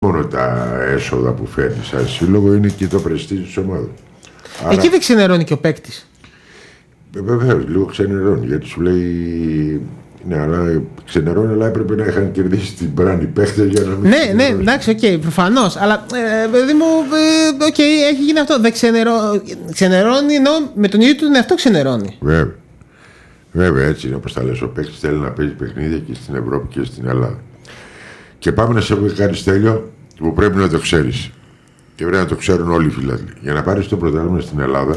μόνο τα έσοδα που φέρνει σαν σύλλογο, είναι και το πρεστίζ της ομάδας. Εκεί δεν ξενερώνει και ο παίκτης. Βεβαίως, λίγο ξενερώνει, γιατί σου λέει. Ναι, αλλά ξενερώνει, αλλά έπρεπε να είχαν κερδίσει την μπράνη παίχτες για να μην. Ναι, εντάξει, οκ, προφανώς. Αλλά παιδί μου, έχει γίνει αυτό. Δεν ξενερώνει, ενώ με τον ίδιο του τον εαυτό ξενερώνει. Βέβαια, έτσι είναι όπως τα λες. Ο παίκτης θέλει να παίζει παιχνίδια και στην Ευρώπη και στην Ελλάδα. Και πάμε να σε πω κάτι, Στέλιο, που πρέπει να το ξέρεις. Και πρέπει να το ξέρουν όλοι οι φιλάθλοι. Για να πάρεις το πρωτάθλημα στην Ελλάδα,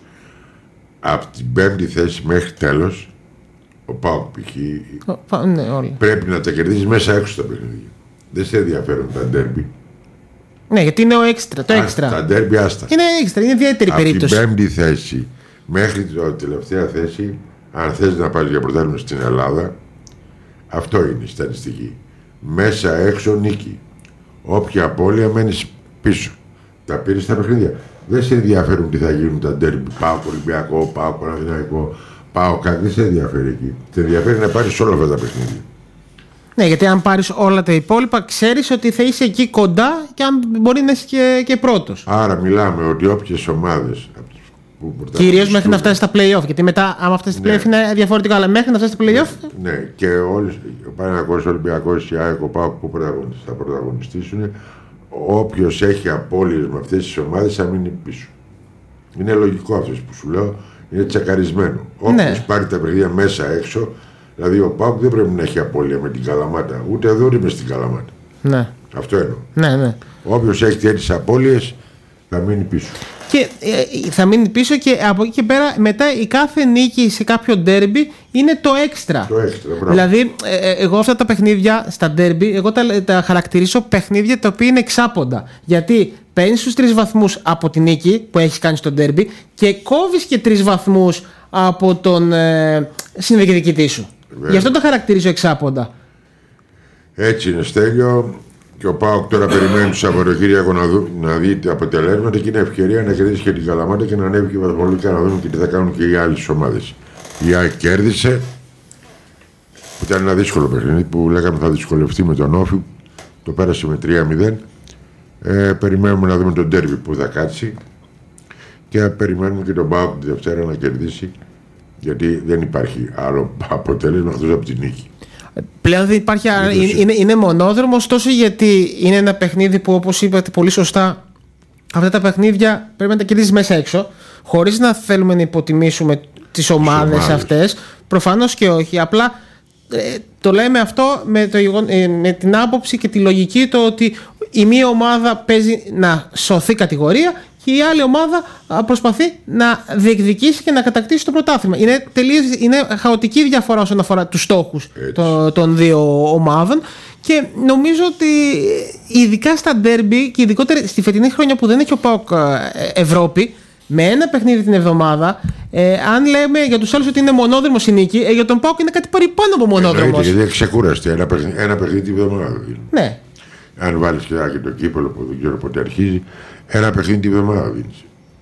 από την 5η θέση μέχρι τέλος, ο ΠΑΟΚ π.χ. πρέπει να τα κερδίσεις μέσα έξω τα παιχνίδια. Δεν σε ενδιαφέρουν τα ντέρμπι. Ναι, γιατί είναι το έξτρα. Τα ντέρμπι άστα. Είναι έξτρα, είναι ιδιαίτερη περίπτωση. Από την 5η θέση μέχρι την τελευταία θέση, αν θες να πάρεις για πρωτάθλημα στην Ελλάδα, αυτό είναι η στατιστική. Μέσα έξω νίκη. Όποια απώλεια μένεις πίσω. Τα πήρες στα παιχνίδια. Δεν σε ενδιαφέρουν τι θα γίνουν τα ντέρμπι. Πάω Ολυμπιακό, πάω Παναθηναϊκό, πάω κάτι. Δεν σε ενδιαφέρει εκεί. Σε ενδιαφέρει να πάρεις όλα αυτά τα παιχνίδια. Ναι, γιατί αν πάρεις όλα τα υπόλοιπα, ξέρεις ότι θα είσαι εκεί κοντά και αν μπορεί να είσαι και πρώτος. Άρα μιλάμε ότι όποιες ομάδες. Κυρίως μέχρι να φτάσει στα play-off. Γιατί μετά, άμα φτάσει στα play-off, είναι διαφορετικό. Αλλά μέχρι να φτάσει στα play-off. Ναι, και όλοι. Ο Παναθηναϊκός, ο Ολυμπιακός, η ΑΕΚ, ο ΠΑΟΚ που θα πρωταγωνιστήσουν. Όποιος έχει απώλειες με αυτές τις ομάδες θα μείνει πίσω. Είναι λογικό αυτό που σου λέω. Είναι τσακαρισμένο. Όποιος πάρει τα παιχνίδια μέσα έξω, δηλαδή ο ΠΑΟΚ δεν πρέπει να έχει απώλεια με την Καλαμάτα. Ούτε εδώ ούτε μες στην Καλαμάτα. Ναι. Αυτό εννοώ. Ναι. Όποιος έχει τέτοιες απώλειες θα μείνει πίσω. Και θα μείνει πίσω και από εκεί και πέρα μετά η κάθε νίκη σε κάποιο ντέρμπι είναι το έξτρα. Δηλαδή εγώ αυτά τα παιχνίδια στα ντέρμπι εγώ τα χαρακτηρίσω παιχνίδια τα οποία είναι εξάποντα. Γιατί παίρνεις τους 3 βαθμούς από τη νίκη που έχεις κάνει στο ντέρμπι και κόβεις και 3 βαθμούς από τον συνδιεκδικητή σου. Γι' αυτό τα χαρακτηρίζω εξάποντα. Έτσι είναι, Στέλιο. Και ο ΠΑΟΚ τώρα περιμένει του Σαββατοκύριακο να δει τα αποτελέσματα και είναι ευκαιρία να κερδίσει και την Καλαμάτα και να ανέβει και βαθμολογικά, να δούμε και τι θα κάνουν και οι άλλες ομάδες. Η ΑΕΚ κέρδισε, που ήταν ένα δύσκολο παιχνίδι που λέγαμε θα δυσκολευτεί με τον Όφη, το πέρασε με 3-0. Περιμένουμε να δούμε τον ντέρμπι που θα κάτσει και περιμένουμε και τον ΠΑΟΚ τη Δευτέρα να κερδίσει, γιατί δεν υπάρχει άλλο αποτέλεσμα εκτός από την νίκη. Πλέον δεν υπάρχει, είναι μονόδρομος, τόσο γιατί είναι ένα παιχνίδι που, όπως είπατε πολύ σωστά, αυτά τα παιχνίδια πρέπει να τα κερδίσεις μέσα έξω, χωρίς να θέλουμε να υποτιμήσουμε τις ομάδες αυτές. Προφανώς και όχι. Απλά το λέμε αυτό με την άποψη και τη λογική το ότι η μία ομάδα παίζει να σωθεί κατηγορία και η άλλη ομάδα προσπαθεί να διεκδικήσει και να κατακτήσει το πρωτάθλημα. Είναι χαοτική διαφορά όσον αφορά τους στόχους των δύο ομάδων και νομίζω ότι ειδικά στα ντέρμπι και ειδικότερα στη φετινή χρονιά που δεν έχει ο ΠΑΟΚ Ευρώπη, με ένα παιχνίδι την εβδομάδα, αν λέμε για τους άλλους ότι είναι μονόδρομος η νίκη, για τον ΠΑΟΚ είναι κάτι παραπάνω από μονόδρομος. Γιατί έχει ξεκούραστη ένα παιχνίδι την εβδομάδα. Ναι. Αν βάλεις και το κύπελο που δεν ξέρω πότε αρχίζει, ένα παιχνίδι την εβδομάδα δίνεις.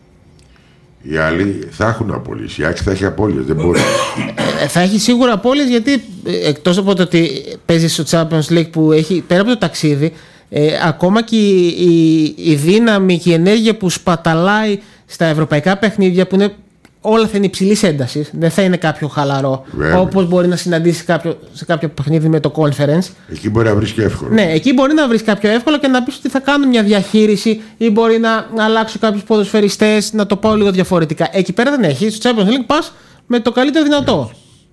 Οι άλλοι θα έχουν απώλειες. Η Άκη θα έχει απώλειες. Δεν μπορεί. Θα έχει σίγουρα απώλειες, γιατί εκτός από το ότι παίζει στο Champions League που έχει πέρα από το ταξίδι, ακόμα και η δύναμη και η ενέργεια που σπαταλάει στα ευρωπαϊκά παιχνίδια που είναι. Όλα θα είναι υψηλής έντασης, δεν θα είναι κάποιο χαλαρό. Όπως μπορεί να συναντήσει σε κάποιο παιχνίδι με το conference. Εκεί μπορεί να βρεις και εύκολο. Ναι, εκεί μπορεί να βρεις κάποιο εύκολο και να πεις ότι θα κάνω μια διαχείριση ή μπορεί να αλλάξω κάποιους ποδοσφαιριστές, να το πάω λίγο διαφορετικά. Εκεί πέρα δεν έχει. Στο Champions League πας με το καλύτερο δυνατό.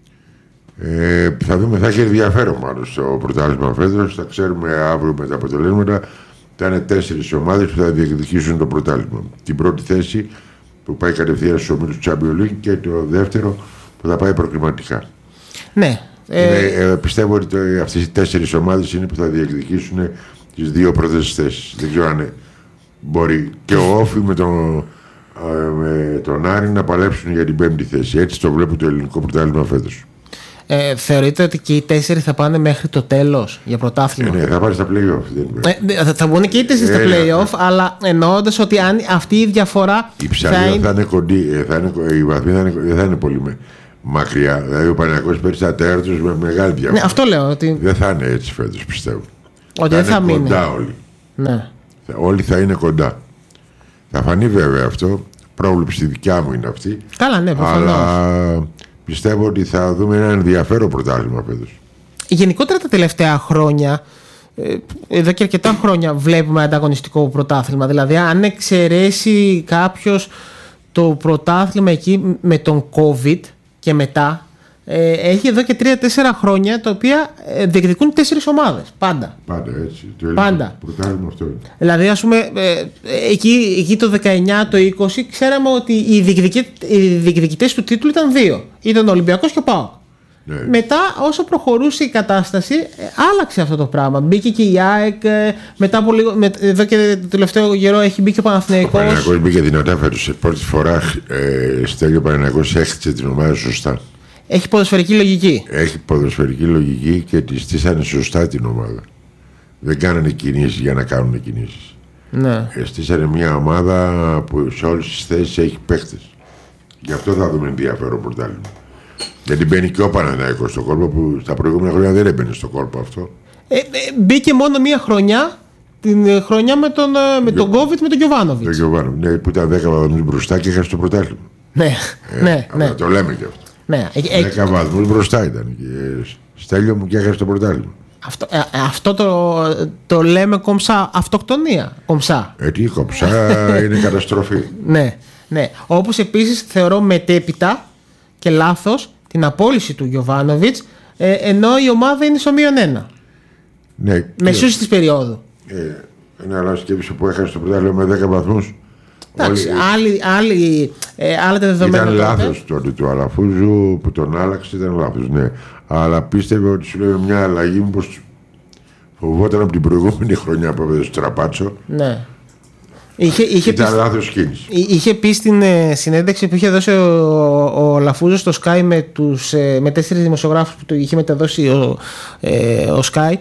Θα δούμε, θα έχει ενδιαφέρον μάλλον στο πρωτάθλημα φέτος. Θα ξέρουμε αύριο με τα αποτελέσματα. Θα είναι 4 ομάδες που θα διεκδικήσουν το πρωτάθλημα. Την πρώτη θέση που πάει κατευθείαν στους ομίλους του Champions League και το δεύτερο που θα πάει προκριματικά. Ναι. Πιστεύω ότι αυτές οι 4 ομάδες είναι που θα διεκδικήσουν τις 2 πρώτες θέσεις. Δεν ξέρω αν μπορεί και ο Όφη με τον Άρη να παλέψουν για την 5η θέση. Έτσι το βλέπω το ελληνικό πρωτάθλημα φέτος. Θεωρείτε ότι και οι 4 θα πάνε μέχρι το τέλος για πρωτάθλημα? Ναι, θα πάνε στα play-off. Θα μπουν και οι 4 στα play-off, αλλά εννοώντας ότι αν αυτή η διαφορά. Η ψαλίδα θα είναι κοντή, οι βαθμοί θα είναι πολύ μακριά. Δηλαδή ο Παναθηναϊκός παίρνει στα τέρτους με μεγάλη διαφορά. Ναι, αυτό λέω. Ότι. Δεν θα είναι έτσι φέτος, πιστεύω. Ότι δεν θα μείνει. Κοντά όλοι. Ναι. Όλοι θα είναι κοντά. Θα φανεί βέβαια αυτό. Πρόβλεψη δικιά μου είναι αυτή. Καλά, ναι, προφανώς. Αλλά πιστεύω ότι θα δούμε ένα ενδιαφέρον πρωτάθλημα φέτος. Γενικότερα τα τελευταία χρόνια, εδώ και αρκετά χρόνια, βλέπουμε ανταγωνιστικό πρωτάθλημα. Δηλαδή, αν εξαιρέσει κάποιος το πρωτάθλημα εκεί με τον COVID και μετά, έχει εδώ και 3-4 χρόνια τα οποία διεκδικούν 4 ομάδες. Πάντα. Πάντα έτσι. Πάντα. Πρωτάθλημα αυτό είναι. Δηλαδή, ας πούμε, εκεί το 19, το 20, ξέραμε ότι οι διεκδικητές του τίτλου ήταν 2. Ήταν ο Ολυμπιακός και ο ΠΑΟΚ. Ναι. Μετά, όσο προχωρούσε η κατάσταση, άλλαξε αυτό το πράγμα. Μπήκε και η ΑΕΚ, μετά από λίγο, εδώ και το τελευταίο καιρό έχει μπει και ο Παναθηναϊκός. Ο Παναθηναϊκός μπήκε δυνατά φέτος. Σε πρώτη φορά, Στέλιο, ο Παναθηναϊκός έχτισε την ομάδα σωστά. Έχει ποδοσφαιρική λογική. Έχει ποδοσφαιρική λογική και τη στήσανε σωστά την ομάδα. Δεν κάνανε κινήσεις για να κάνουν κινήσεις. Ναι. Στήσανε μια ομάδα που σε όλες τις θέσεις έχει παίχτες. Γι' αυτό θα δούμε ενδιαφέρον πρωτάθλημα. Γιατί μπαίνει και ο Παναθηναϊκός στο κόλπο που στα προηγούμενα χρόνια δεν έμπαινε στο κόλπο αυτό. Μπήκε μόνο μία χρονιά, την χρονιά με τον COVID, με τον Γιοβάνοβιτς. Το Γιοβάνοβιτς, ναι, που ήταν 10 βαθμούς μπροστά και έχασε το πρωτάθλημα. Ναι, ναι. Το λέμε και αυτό. Ναι. 10 βαθμούς μπροστά ήταν. Στέλιο μου και έχασε το πρωτάθλημα. Αυτό το λέμε κομψά αυτοκτονία. Κομψά. Τι κομψά είναι καταστροφή. Ναι, ναι. Όπως επίσης θεωρώ μετέπειτα και λάθος την απόλυση του Γιοβάνοβιτς, ενώ η ομάδα είναι στο -1. Ναι. Μεσούς της περίοδου. Αλλά σκέψη που έχασε το πρωτάθλημα με 10 βαθμούς. Εντάξει, άλλα τα δεδομένα. Ήταν λάθος τότε του Αλαφούζου που τον άλλαξε, ήταν λάθος, ναι. Αλλά πίστευε ότι σου λέει μια αλλαγή μου πως φοβόταν από την προηγούμενη χρονιά που έπαιζε στο Τραπάτσο. Ναι. Ήταν λάθος κίνηση. Είχε πει στην συνέντευξη που είχε δώσει ο Λαφούζος στο Sky με 4 δημοσιογράφους που του είχε μεταδώσει ο Sky,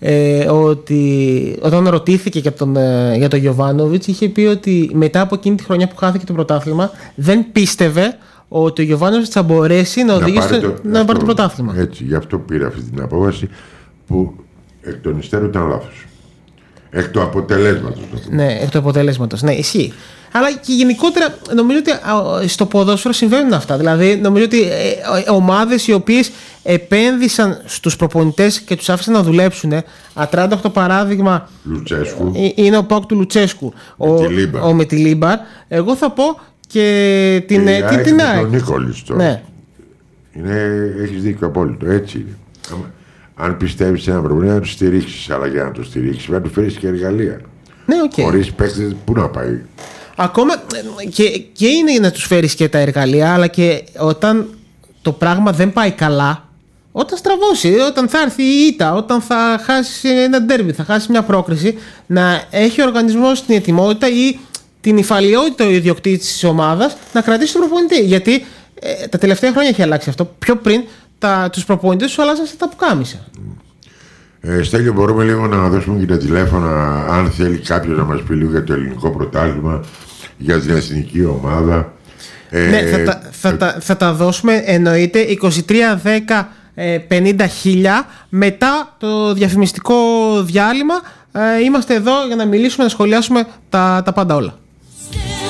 ότι όταν ρωτήθηκε για τον Γιοβάνοβιτς, είχε πει ότι μετά από εκείνη τη χρονιά που χάθηκε το πρωτάθλημα δεν πίστευε ότι ο Γιοβάνοβιτς θα μπορέσει να οδηγήσει να πάρει το πρωτάθλημα. Έτσι, γι' αυτό πήρε αυτή την απόφαση που εκ των υστέρων ήταν λάθος. Εκ του αποτελέσματος. Ναι, εκ του αποτελέσματος. Ναι, ισχύει. Αλλά και γενικότερα νομίζω ότι στο ποδόσφαιρο συμβαίνουν αυτά. Δηλαδή, νομίζω ότι ομάδες οι οποίες επένδυσαν στους προπονητές και τους άφησαν να δουλέψουν. Ατράνταχτο παράδειγμα Λουτσέσκου. Είναι ο ΠΑΟΚ του Λουτσέσκου. Ο Μετιλίμπαρ. Εγώ θα πω και την ΑΕΚ. Τον Νίκολης τώρα. Ναι. Έχεις δίκιο απόλυτο. Έτσι είναι. Αν πιστεύεις σε ένα προπονητή να το στηρίξεις, αλλά για να το στηρίξεις πρέπει να του φέρεις και εργαλεία. Ναι, okay. Χωρίς παίκτες πού να πάει. Ακόμα και είναι να τους φέρεις και τα εργαλεία, αλλά και όταν το πράγμα δεν πάει καλά, όταν στραβώσει, όταν θα έρθει η ήττα, όταν θα χάσει ένα ντέρμπι, θα χάσει μια πρόκριση, να έχει ο οργανισμός την ετοιμότητα ή την υφαλιότητα ο ιδιοκτήτης της ομάδας να κρατήσει τον προπονητή. Γιατί τα τελευταία χρόνια έχει αλλάξει αυτό. Πιο πριν τους προπονητές τους αλλάζαν στα πουκάμισα. Στέλιο, μπορούμε λίγο να δώσουμε και τα τηλέφωνα αν θέλει κάποιος να μας πει λίγο για το ελληνικό πρωτάθλημα, για την εθνική ομάδα. Ναι, θα τα δώσουμε, εννοείται. 23-10-50.000 μετά το διαφημιστικό διάλειμμα. Είμαστε εδώ για να μιλήσουμε, να σχολιάσουμε τα πάντα όλα.